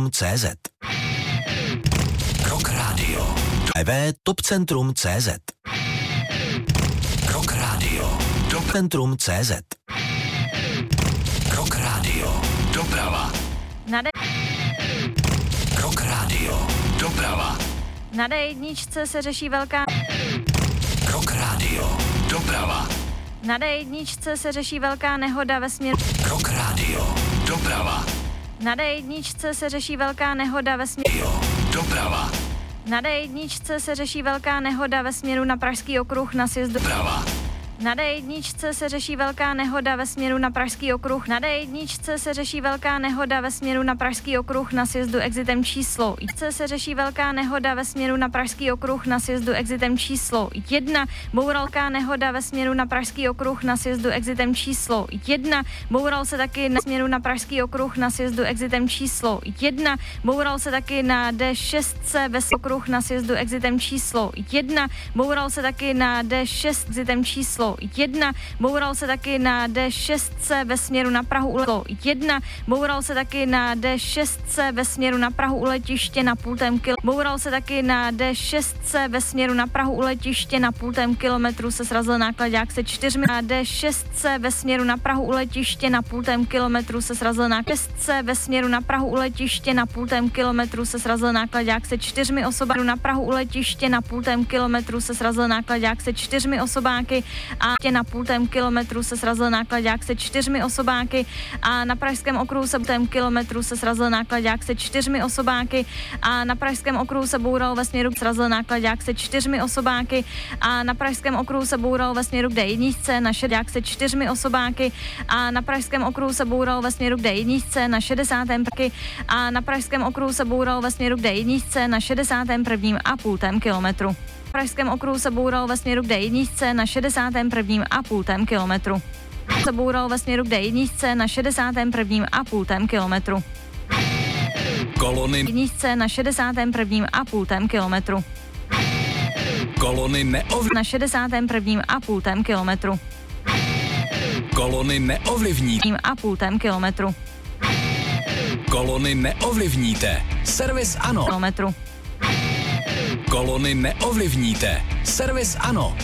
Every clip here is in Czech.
topcentrum.cz Rock Radio www.topcentrum.cz Rock Radio topcentrum.cz Rock Radio doprava Rock Radio doprava Na D1 se řeší velká Rock Radio doprava Na D1 se řeší velká nehoda ve směru Rock Radio doprava Na D1 se řeší velká nehoda ve směru doprava Na D1 se řeší velká nehoda ve směru na Pražský okruh na sjezdu doprava Na D1 se řeší velká nehoda ve směru na Pražský okruh. Na D1 se řeší velká nehoda ve směru na Pražský okruh na sjezdu exitem číslo 1. Se řeší velká nehoda ve směru na Pražský okruh na sjezdu exitem číslo 1. Bouralká nehoda ve směru na Pražský okruh na sjezdu exitem číslo 1. Boural se taky na směru na Pražský okruh na sjezdu exitem číslo 1. Boural se taky na D6 ve okruh na sjezdu exitem číslo 1. Boural se taky na D6 exitem číslo 1. Boural se taky na D6 ve směru na Prahu u 1. Boural se taky na D6 ve směru na Prahu u letiště na 0,5 km. Boural se taky na D6 ve směru na Prahu u letiště na 0,5 kilometru se srazil náklaďák se 4. Na D6 ve směru na Prahu u letiště na 0,5 kilometru se srazil náklaďák ve směru na Prahu u letiště na 0,5 kilometru se srazil náklaďák se 4 osobami. Na Prahu u letiště na 0,5 kilometru se srazil náklaďák se 4 osobáky a na 0,5 kilometru se srazil náklaďák se 4 osobáky a na Pražském okruhu se 0,5 kilometru se srazil náklaďák se 4 osobáky a na Pražském okruhu se boural ve směru srazil náklaďák se 4 osobáky a na Pražském okruhu se boural ve směru k D1 na šedák se 4 osobáky a na Pražském okruhu se boural ve směru k D1 na 60. a na Pražském okruhu se boural ve směru k D1 na 61,5 kilometru. V Pražském okruhu se boural ve směru k D1 na 61,5 kilometru. Se boural ve směru k D1 na 61,5 kilometru. Kolony Na 61,5 kilometru. Kolony Na 61,5 kilometru. Kolony neovlivníte. 0,5 kilometru. Kolony neovlivníte. Servis ANO. Kilometru. Kolony neovlivníte. Servis ANO.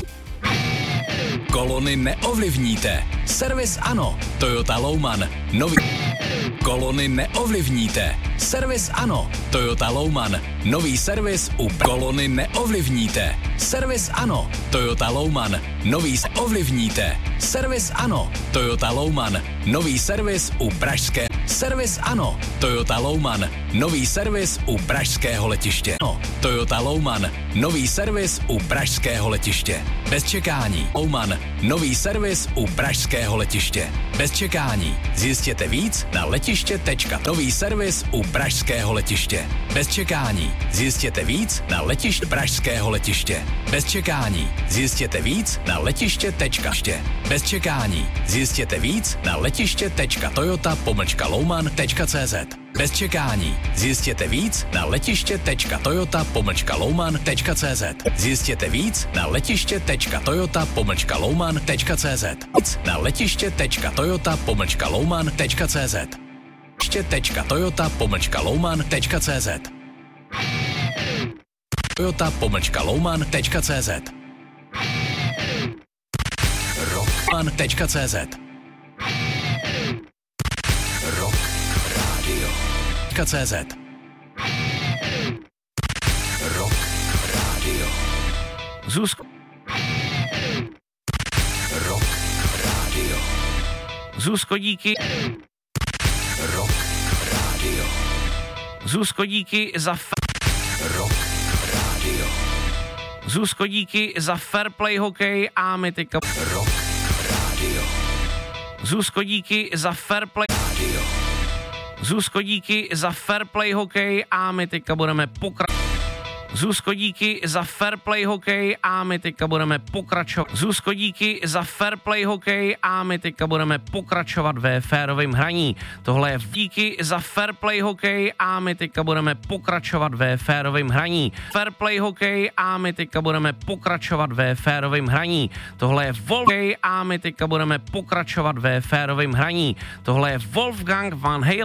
Kolony neovlivníte. Servis ANO. Toyota Louman. Nový. Kolony neovlivníte. Servis ANO. Toyota Louman. Nový servis u Kolony neovlivníte. Servis ANO. Toyota Louman. Nový ovlivníte. Servis ANO. Toyota Louman. Nový servis u Pražské. Servis ANO. Toyota Louman. Nový servis u Pražského letiště. Toyota Louman. Nový servis u Pražského letiště. Bez čekání. Louman. Nový servis u Pražského letiště. Bez čekání. Zjistěte víc na letiště.nový servis u Pražského letiště. Bez čekání. Zjistěte víc na letiště Pražského letiště. Bez čekání. Zjistěte víc na letiště.ště. Bez čekání. Zjistěte víc na letiště.toyota-louman.cz. Bez čekání. Zjistěte víc na letiště.toyota-louman.cz. Zjistěte víc na letiště.toyota-louman.cz. Na letiště.toyota-louman.cz. letiště.toyota-louman.cz. toyota-louman.cz. rockman.cz. Rock Radio .cz. Rock Radio Zuzko. Rock Radio Zuzko, díky. Rock Radio Zuzko, díky za Rock Radio Zuzko, díky za fair play hokej a my teďka Rock Radio Zuzko, díky za fair play Radio Zuzko, díky za fair play hokej a my teďka budeme pokračovat. Zuzko, díky za fair play hokej a my teďka budeme pokračovat. Zuzko, díky za fair play hokej a my teďka budeme pokračovat ve férovém hraní. Tohle je díky za fair play hokej a my teďka budeme pokračovat ve férovém hraní. Fair play hokej a my teďka budeme pokračovat ve férovém hraní. Tohle je Wolfgang a my teďka budeme pokračovat ve férovém hraní. Tohle je Wolfgang Van Halen.